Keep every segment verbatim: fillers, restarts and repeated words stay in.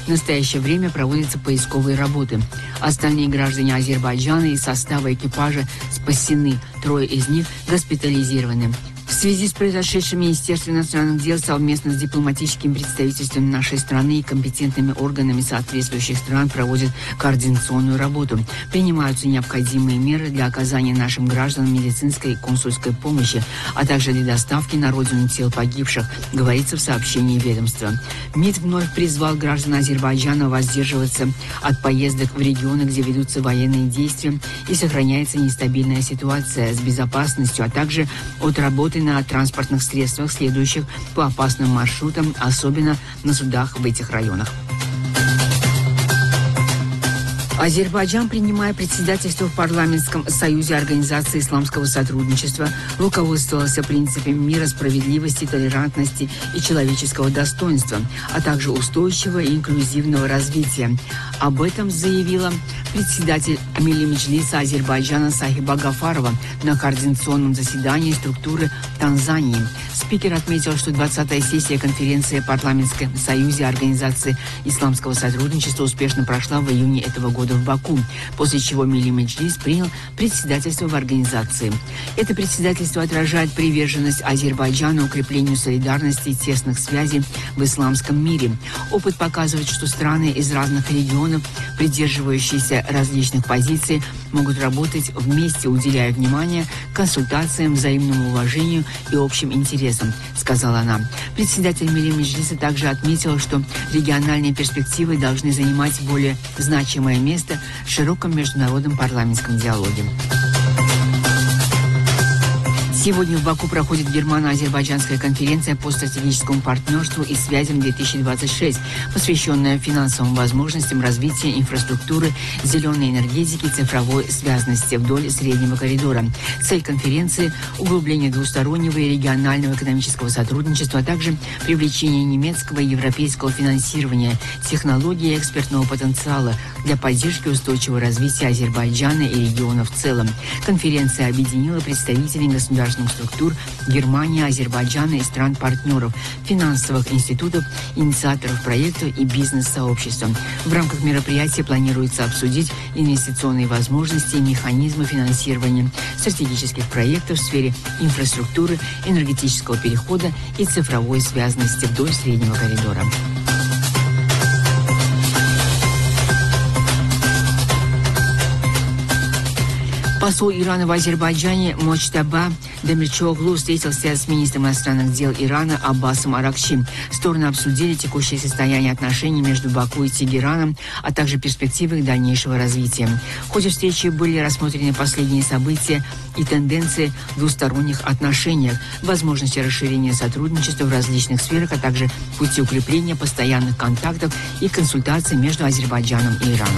В настоящее время проводятся поисковые работы. Остальные граждане Азербайджана из состава экипажа спасены. Трое из них госпитализированы. В связи с произошедшим Министерство иностранных дел совместно с дипломатическим представительством нашей страны и компетентными органами соответствующих стран проводит координационную работу. Принимаются необходимые меры для оказания нашим гражданам медицинской и консульской помощи, а также для доставки на родину тел погибших, говорится в сообщении ведомства. МИД вновь призвал граждан Азербайджана воздерживаться от поездок в регионы, где ведутся военные действия и сохраняется нестабильная ситуация с безопасностью, а также от работы на транспортных средствах, следующих по опасным маршрутам, особенно на судах в этих районах. Азербайджан, принимая председательство в парламентском союзе Организации исламского сотрудничества, руководствовался принципами мира, справедливости, толерантности и человеческого достоинства, а также устойчивого и инклюзивного развития. Об этом заявила председатель Милли Меджлиса Азербайджана Сахиба Гафарова на координационном заседании структуры Танзании. Спикер отметил, что двадцатая сессия конференции в парламентском союзе Организации исламского сотрудничества успешно прошла в июне этого года в Баку, после чего Милли Меджлис принял председательство в организации. Это председательство отражает приверженность Азербайджана укреплению солидарности и тесных связей в исламском мире. Опыт показывает, что страны из разных регионов, придерживающиеся различных позиций, могут работать вместе, уделяя внимание консультациям, взаимному уважению и общим интересам, сказала она. Председатель Милли Меджлиса также отметила, что региональные перспективы должны занимать более значимое место в широком международном парламентском диалоге. Сегодня в Баку проходит германо-азербайджанская конференция по стратегическому партнерству и связям две тысячи двадцать шесть, посвященная финансовым возможностям развития инфраструктуры, зеленой энергетики и цифровой связности вдоль среднего коридора. Цель конференции – углубление двустороннего и регионального экономического сотрудничества, а также привлечение немецкого и европейского финансирования, технологий и экспертного потенциала для поддержки устойчивого развития Азербайджана и региона в целом. Конференция объединила представителей государственных структур Германии, Азербайджана и стран-партнеров, финансовых институтов, инициаторов проекта и бизнес-сообщества. В рамках мероприятия планируется обсудить инвестиционные возможности и механизмы финансирования стратегических проектов в сфере инфраструктуры, энергетического перехода и цифровой связности вдоль среднего коридора. Посол Ирана в Азербайджане Мочтаба Демирчоглу встретился с министром иностранных дел Ирана Аббасом Аракчи. Стороны обсудили текущее состояние отношений между Баку и Тегераном, а также перспективы их дальнейшего развития. В ходе встречи были рассмотрены последние события и тенденции в двусторонних отношениях, возможности расширения сотрудничества в различных сферах, а также пути укрепления постоянных контактов и консультаций между Азербайджаном и Ираном.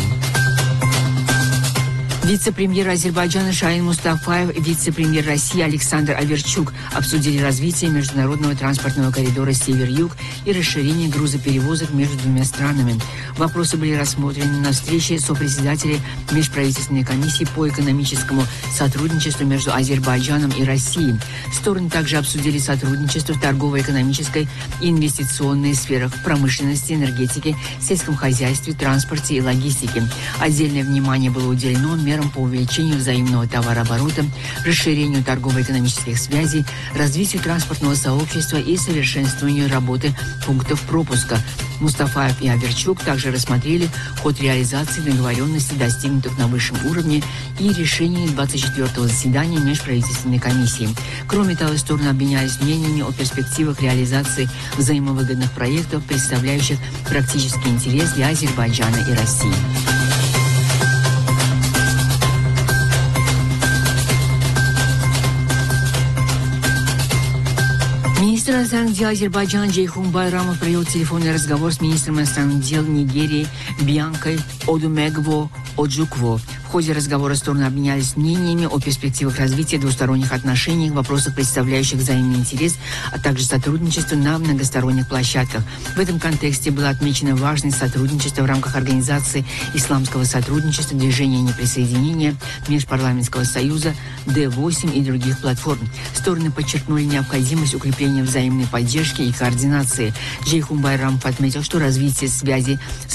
Вице-премьер Азербайджана Шаин Мустафаев и вице-премьер России Александр Аверчук обсудили развитие международного транспортного коридора Север-Юг и расширение грузоперевозок между двумя странами. Вопросы были рассмотрены на встрече сопредседателей Межправительственной комиссии по экономическому сотрудничеству между Азербайджаном и Россией. Стороны также обсудили сотрудничество в торгово-экономической и инвестиционной сферах, промышленности, энергетике, сельском хозяйстве, транспорте и логистике. Отдельное внимание было уделено мерам по увеличению взаимного товарооборота, расширению торгово-экономических связей, развитию транспортного сообщества и совершенствованию работы пунктов пропуска. Мустафаев и Аверчук также рассмотрели ход реализации договоренностей, достигнутых на высшем уровне, и решений двадцать четвёртого заседания Межправительственной комиссии. Кроме того, стороны обменялись мнениями о перспективах реализации взаимовыгодных проектов, представляющих практический интерес для Азербайджана и России. Министр иностранных дел Азербайджана Джейхун Байрамов провел телефонный разговор с министром иностранных дел Нигерии Бьянкой Одумегво Оджукво. В ходе разговора стороны обменялись мнениями о перспективах развития двусторонних отношений, вопросах, представляющих взаимный интерес, а также сотрудничество на многосторонних площадках. В этом контексте было отмечено важность сотрудничества в рамках Организации исламского сотрудничества, Движения неприсоединения, Межпарламентского союза, Д восемь и других платформ. Стороны подчеркнули необходимость укрепления взаимной поддержки и координации. Джейхун Байрамов отметил, что развитие связей